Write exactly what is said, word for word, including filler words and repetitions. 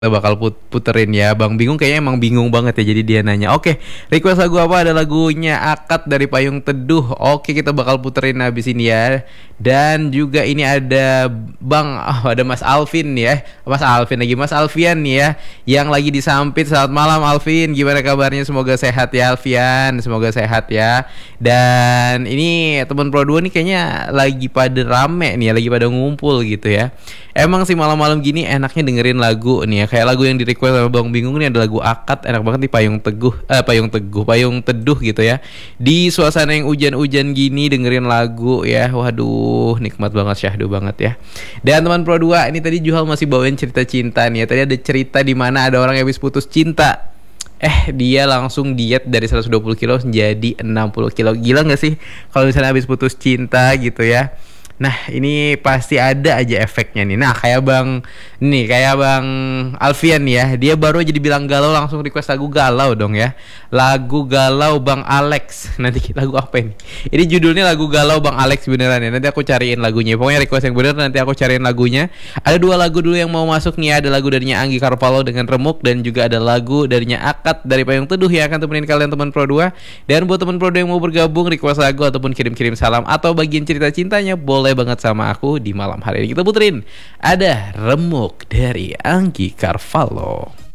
Kita bakal put puterin ya. Bang Bingung kayaknya emang bingung banget ya. Jadi dia nanya, oke, request lagu apa? Ada lagunya Akad dari Payung Teduh. Oke, kita bakal puterin habis ini ya. Dan juga ini ada Bang, oh, ada Mas Alvin ya. Mas Alvin lagi, Mas Alfian nih ya, yang lagi disampit. Selamat malam Alvin, gimana kabarnya? Semoga sehat ya Alfian, semoga sehat ya. Dan ini teman Pro dua nih kayaknya lagi pada rame nih ya, lagi pada ngumpul gitu ya. Emang sih malam-malam gini enaknya dengerin lagu nih ya. Kayak lagu yang di request sama Bang Bingung nih ada lagu Akad, enak banget nih. Payung Teguh, eh Payung Teguh, Payung Teduh gitu ya. Di suasana yang hujan-hujan gini dengerin lagu ya. Waduh, nikmat banget, syahdu banget ya. Dan teman Pro dua, ini tadi Juhal masih bawain cerita cinta nih ya. Tadi ada cerita di mana ada orang yang habis putus cinta. Eh, dia langsung diet dari seratus dua puluh kilo menjadi enam puluh kilo. Gila gak sih kalau misalnya habis putus cinta gitu ya. Nah, ini pasti ada aja efeknya nih. Nah, kayak Bang nih, kayak Bang Alfian ya. Dia baru aja dibilang galau langsung request lagu galau dong ya. Lagu galau Bang Alex. Nanti lagu apa ini? Ini judulnya lagu galau Bang Alex beneran ya. Nanti aku cariin lagunya. Pokoknya request yang bener, nanti aku cariin lagunya. Ada dua lagu dulu yang mau masuk nih. Ada lagu darinya Anggi Carvalho dengan Remuk, dan juga ada lagu darinya Akad dari Payung Teduh yang akan temenin kalian teman Pro dua. Dan buat teman Pro dua yang mau bergabung, request lagu ataupun kirim-kirim salam atau bagian cerita cintanya, boleh banget sama aku di malam hari ini. Kita puterin ada Remuk dari Anggi Carvalho.